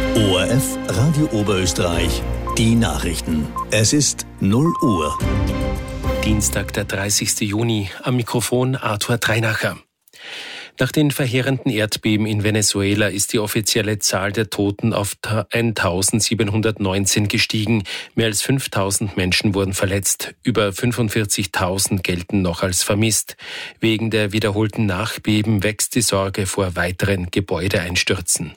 ORF Radio Oberösterreich, die Nachrichten. Es ist 0 Uhr. Dienstag, der 30. Juni. Am Mikrofon Arthur Dreinacher. Nach den verheerenden Erdbeben in Venezuela ist die offizielle Zahl der Toten auf 1.719 gestiegen. Mehr als 5.000 Menschen wurden verletzt. Über 45.000 gelten noch als vermisst. Wegen der wiederholten Nachbeben wächst die Sorge vor weiteren Gebäudeeinstürzen.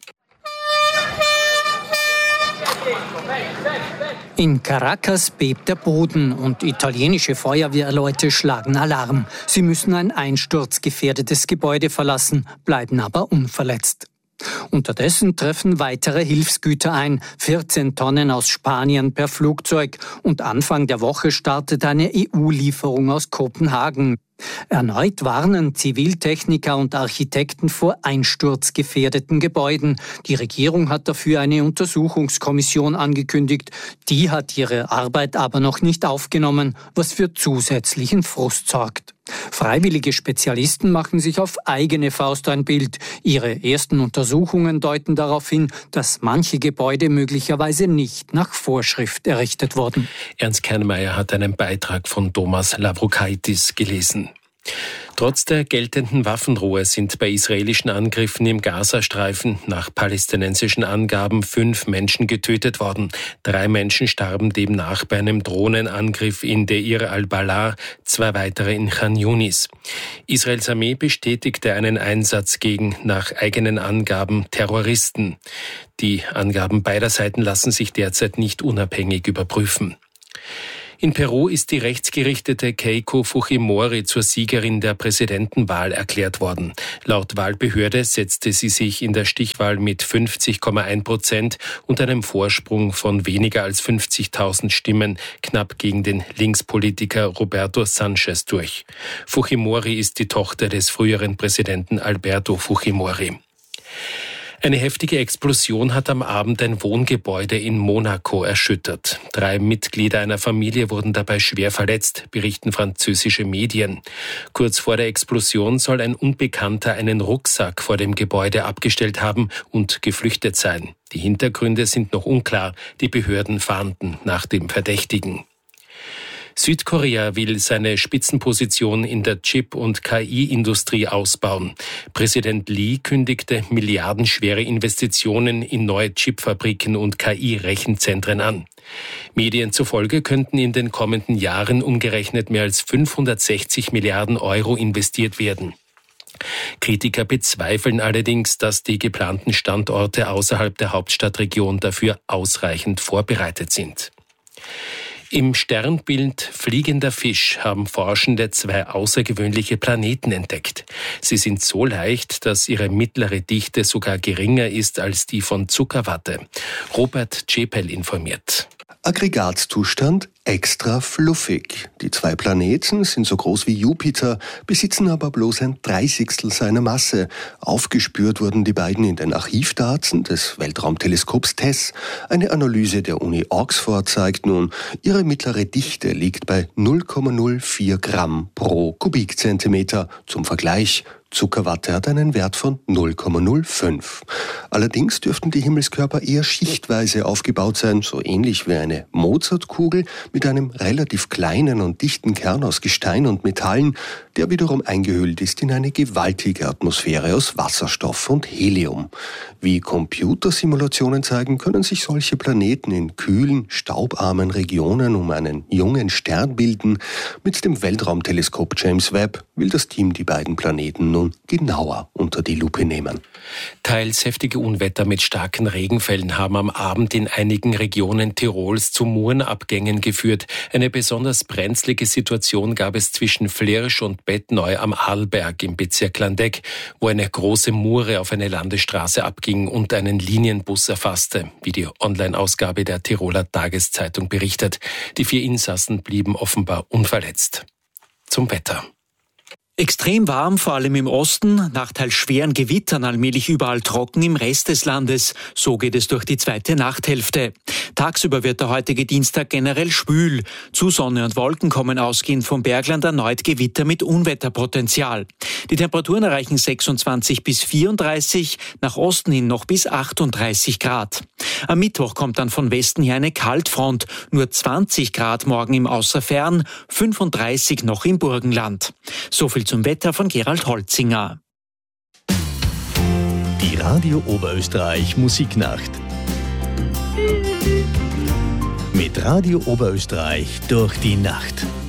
In Caracas bebt der Boden und italienische Feuerwehrleute schlagen Alarm. Sie müssen ein einsturzgefährdetes Gebäude verlassen, bleiben aber unverletzt. Unterdessen treffen weitere Hilfsgüter ein, 14 Tonnen aus Spanien per Flugzeug. Und Anfang der Woche startet eine EU-Lieferung aus Kopenhagen. Erneut warnen Ziviltechniker und Architekten vor einsturzgefährdeten Gebäuden. Die Regierung hat dafür eine Untersuchungskommission angekündigt. Die hat ihre Arbeit aber noch nicht aufgenommen, was für zusätzlichen Frust sorgt. Freiwillige Spezialisten machen sich auf eigene Faust ein Bild. Ihre ersten Untersuchungen deuten darauf hin, dass manche Gebäude möglicherweise nicht nach Vorschrift errichtet wurden. Ernst Kernmeier hat einen Beitrag von Thomas Lavrokaitis gelesen. Trotz der geltenden Waffenruhe sind bei israelischen Angriffen im Gazastreifen nach palästinensischen Angaben 5 Menschen getötet worden. 3 Menschen starben demnach bei einem Drohnenangriff in Deir al-Balah, 2 weitere in Khan Yunis. Israels Armee bestätigte einen Einsatz gegen, nach eigenen Angaben, Terroristen. Die Angaben beider Seiten lassen sich derzeit nicht unabhängig überprüfen. In Peru ist die rechtsgerichtete Keiko Fujimori zur Siegerin der Präsidentenwahl erklärt worden. Laut Wahlbehörde setzte sie sich in der Stichwahl mit 50,1% und einem Vorsprung von weniger als 50.000 Stimmen knapp gegen den Linkspolitiker Roberto Sanchez durch. Fujimori ist die Tochter des früheren Präsidenten Alberto Fujimori. Eine heftige Explosion hat am Abend ein Wohngebäude in Monaco erschüttert. 3 Mitglieder einer Familie wurden dabei schwer verletzt, berichten französische Medien. Kurz vor der Explosion soll ein Unbekannter einen Rucksack vor dem Gebäude abgestellt haben und geflüchtet sein. Die Hintergründe sind noch unklar. Die Behörden fahnden nach dem Verdächtigen. Südkorea will seine Spitzenposition in der Chip- und KI-Industrie ausbauen. Präsident Lee kündigte milliardenschwere Investitionen in neue Chipfabriken und KI-Rechenzentren an. Medien zufolge könnten in den kommenden Jahren umgerechnet mehr als 560 Milliarden Euro investiert werden. Kritiker bezweifeln allerdings, dass die geplanten Standorte außerhalb der Hauptstadtregion dafür ausreichend vorbereitet sind. Im Sternbild Fliegender Fisch haben Forschende 2 außergewöhnliche Planeten entdeckt. Sie sind so leicht, dass ihre mittlere Dichte sogar geringer ist als die von Zuckerwatte. Robert Czepel informiert. Aggregatzustand extra fluffig. Die 2 Planeten sind so groß wie Jupiter, besitzen aber bloß 1/30 seiner Masse. Aufgespürt wurden die beiden in den Archivdaten des Weltraumteleskops TESS. Eine Analyse der Uni Oxford zeigt nun, ihre mittlere Dichte liegt bei 0,04 Gramm pro Kubikzentimeter. Zum Vergleich: Zuckerwatte hat einen Wert von 0,05. Allerdings dürften die Himmelskörper eher schichtweise aufgebaut sein, so ähnlich wie eine Mozartkugel mit einem relativ kleinen und dichten Kern aus Gestein und Metallen, der wiederum eingehüllt ist in eine gewaltige Atmosphäre aus Wasserstoff und Helium. Wie Computersimulationen zeigen, können sich solche Planeten in kühlen, staubarmen Regionen um einen jungen Stern bilden. Mit dem Weltraumteleskop James Webb will das Team die beiden Planeten nun genauer unter die Lupe nehmen. Teils heftige Unwetter mit starken Regenfällen haben am Abend in einigen Regionen Tirols zu Murenabgängen geführt. Eine besonders brenzlige Situation gab es zwischen Flirsch und Bettneu am Arlberg im Bezirk Landeck, wo eine große Mure auf eine Landesstraße abging und einen Linienbus erfasste, wie die Online-Ausgabe der Tiroler Tageszeitung berichtet. Die 4 Insassen blieben offenbar unverletzt. Zum Wetter. Extrem warm, vor allem im Osten, nach teils schweren Gewittern allmählich überall trocken im Rest des Landes. So geht es durch die zweite Nachthälfte. Tagsüber wird der heutige Dienstag generell schwül. Zu Sonne und Wolken kommen ausgehend vom Bergland erneut Gewitter mit Unwetterpotenzial. Die Temperaturen erreichen 26 bis 34, nach Osten hin noch bis 38 Grad. Am Mittwoch kommt dann von Westen her eine Kaltfront. Nur 20 Grad morgen im Außerfern, 35 noch im Burgenland. So viel zum Wetter von Gerald Holzinger. Die Radio Oberösterreich Musiknacht. Mit Radio Oberösterreich durch die Nacht.